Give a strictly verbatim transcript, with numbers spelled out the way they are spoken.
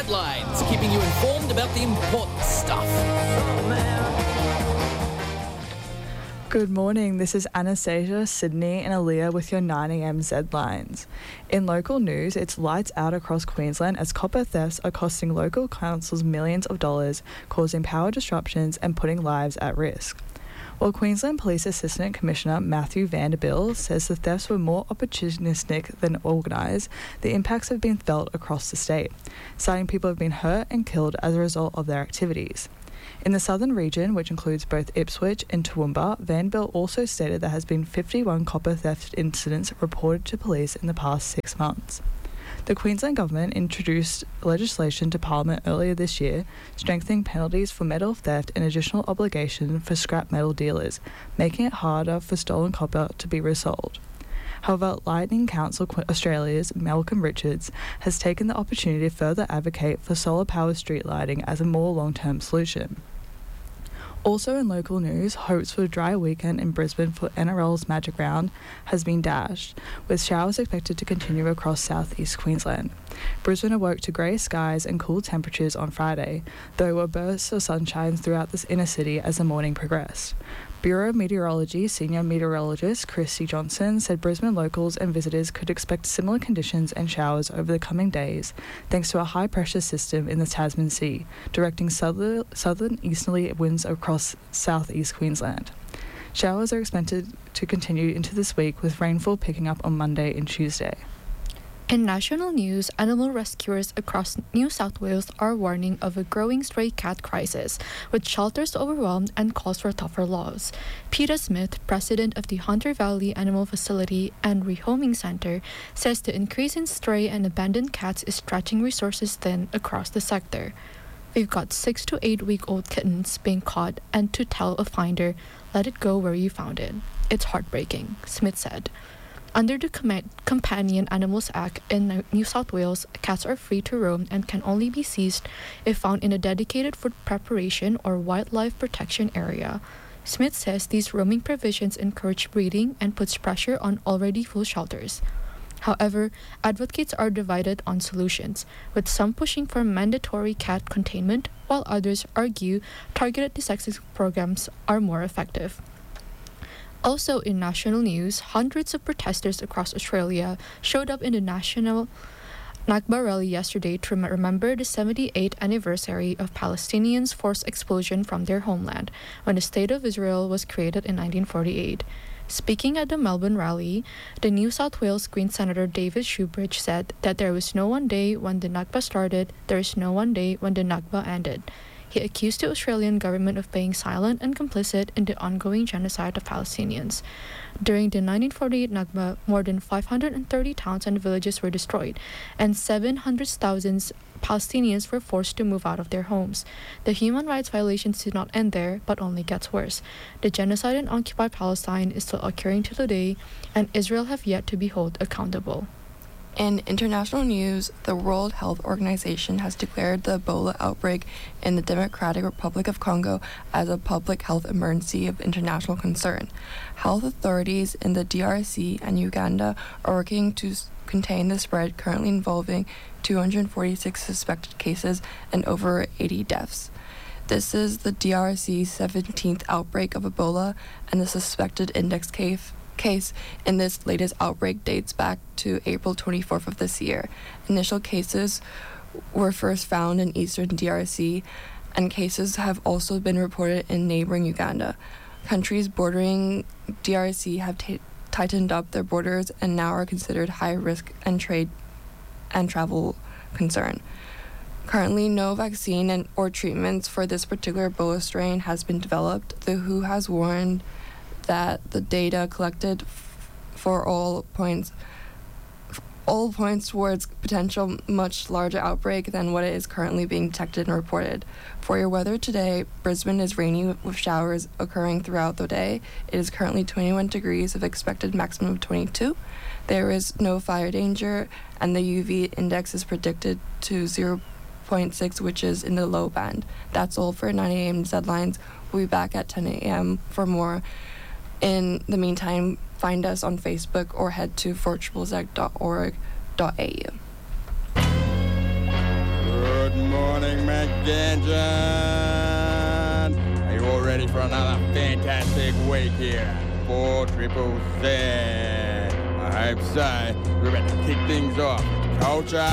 Headlines, keeping you informed about the important stuff. Good morning, this is Anastasia, Sydney and Aaliyah with your nine a m Z-Lines. In local news, it's lights out across Queensland as copper thefts are costing local councils millions of dollars, causing power disruptions and putting lives at risk. While Queensland Police Assistant Commissioner Matthew Vanderbilt says the thefts were more opportunistic than organised, the impacts have been felt across the state, citing people have been hurt and killed as a result of their activities. In the southern region, which includes both Ipswich and Toowoomba, Vanderbilt also stated there has been fifty-one copper theft incidents reported to police in the past six months. The Queensland Government introduced legislation to Parliament earlier this year, strengthening penalties for metal theft and additional obligation for scrap metal dealers, making it harder for stolen copper to be resold. However, Lighting Council Australia's Malcolm Richards has taken the opportunity to further advocate for solar-powered street lighting as a more long-term solution. Also in local news, hopes for a dry weekend in Brisbane for N R L's Magic Round has been dashed, with showers expected to continue across southeast Queensland. Brisbane awoke to grey skies and cool temperatures on Friday, though there were bursts of sunshine throughout the inner city as the morning progressed. Bureau of Meteorology Senior Meteorologist Christy Johnson said Brisbane locals and visitors could expect similar conditions and showers over the coming days, thanks to a high-pressure system in the Tasman Sea, directing souther- southern easterly winds across southeast Queensland. Showers are expected to continue into this week, with rainfall picking up on Monday and Tuesday. In national news, animal rescuers across New South Wales are warning of a growing stray cat crisis, with shelters overwhelmed and calls for tougher laws. Peter Smith, president of the Hunter Valley Animal Facility and Rehoming Centre, says the increase in stray and abandoned cats is stretching resources thin across the sector. We've got six to eight week old kittens being caught, and to tell a finder, let it go where you found it. It's heartbreaking, Smith said. Under the Com- Companion Animals Act in New South Wales, cats are free to roam and can only be seized if found in a dedicated food preparation or wildlife protection area. Smith says these roaming provisions encourage breeding and puts pressure on already full shelters. However, advocates are divided on solutions, with some pushing for mandatory cat containment, while others argue targeted desexing programs are more effective. Also in national news, hundreds of protesters across Australia showed up in the National Nakba rally yesterday to rem- remember the seventy-eighth anniversary of Palestinians' forced expulsion from their homeland when the State of Israel was created in nineteen forty-eight. Speaking at the Melbourne rally, the New South Wales Green Senator David Shoebridge said that there was no one day when the Nakba started, there is no one day when the Nakba ended. He accused the Australian government of being silent and complicit in the ongoing genocide of Palestinians. During the nineteen forty-eight Nakba, more than five hundred thirty towns and villages were destroyed, and seven hundred thousand Palestinians were forced to move out of their homes. The human rights violations did not end there, but only gets worse. The genocide in occupied Palestine is still occurring to today, and Israel have yet to be held accountable. In international news, the World Health Organization has declared the Ebola outbreak in the Democratic Republic of Congo as a public health emergency of international concern. Health authorities in the D R C and Uganda are working to s- contain the spread, currently involving two hundred forty-six suspected cases and over eighty deaths. This is the D R C's seventeenth outbreak of Ebola, and the suspected index case case in this latest outbreak dates back to April twenty-fourth of this year. Initial cases were first found in eastern D R C, and cases have also been reported in neighboring Uganda. Countries bordering D R C have t- tightened up their borders and now are considered high risk and trade and travel concern. Currently, no vaccine and or treatments for this particular Ebola strain has been developed. The W H O has warned that the data collected f- for all points all points towards potential much larger outbreak than what is currently being detected and reported. For your weather today, Brisbane is rainy with showers occurring throughout the day. It is currently twenty-one degrees with expected maximum of twenty-two. There is no fire danger, and the U V index is predicted to zero point six, which is in the low band. That's all for nine a m Z-Lines. We'll be back at ten a m for more. In the meantime, find us on Facebook or head to fort triple z dot org dot a u. Good with vengeance. Are you all ready for another fantastic week here at four Triple Z? I hope so. We're about to kick things off. Culture